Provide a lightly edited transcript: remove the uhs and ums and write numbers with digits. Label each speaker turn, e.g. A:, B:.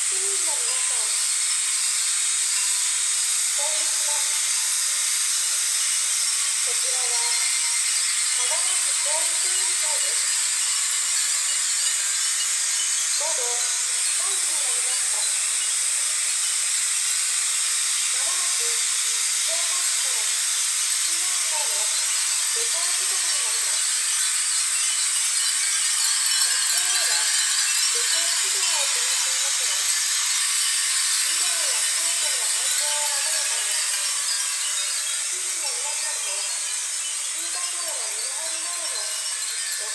A: 市民の皆さん、こんにちは。こちらは川崎教育委員会です。午後3時になりました。まもなく小学校、中学校の下校時刻になります。学校では下校指導を行っていますが、